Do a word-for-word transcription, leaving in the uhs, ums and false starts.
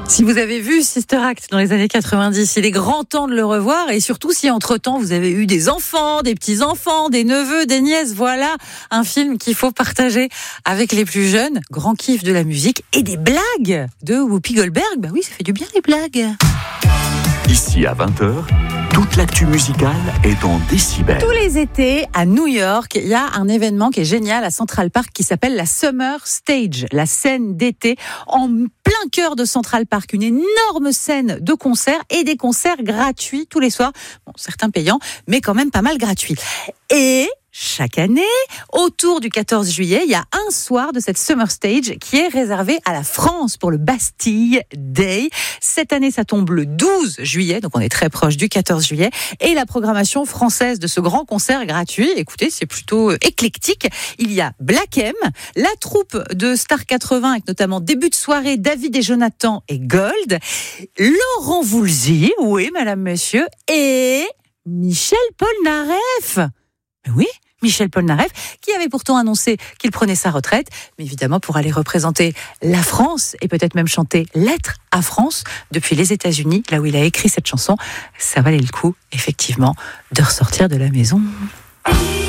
Si vous avez vu Sister Act dans les années quatre-vingt-dix, il est grand temps de le revoir, et surtout si entre-temps vous avez eu des enfants, des petits-enfants, des neveux, des nièces, voilà un film qu'il faut partager avec les plus jeunes. Grand kiff de la musique et des blagues de Whoopi Goldberg. Bah oui, ça fait du bien les blagues. Ici à vingt heures, toute l'actu musicale est en décibels. Tous les étés, à New York, il y a un événement qui est génial à Central Park qui s'appelle la Summer Stage, la scène d'été en plein cœur de Central Park. Une énorme scène de concerts et des concerts gratuits tous les soirs. Bon, certains payants, mais quand même pas mal gratuits. Et chaque année, autour du quatorze juillet, il y a un soir de cette Summer Stage qui est réservé à la France pour le Bastille Day. Cette année, ça tombe le douze juillet, donc on est très proche du quatorze juillet. Et la programmation française de ce grand concert gratuit, écoutez, c'est plutôt éclectique. Il y a Black M, la troupe de Star quatre-vingts, avec notamment début de soirée David et Jonathan et Gold, Laurent Voulzy, oui, madame, monsieur, et Michel Polnareff. Oui, Michel Polnareff, qui avait pourtant annoncé qu'il prenait sa retraite, mais évidemment pour aller représenter la France et peut-être même chanter Lettre à France depuis les États-Unis, là où il a écrit cette chanson, ça valait le coup, effectivement, de ressortir de la maison.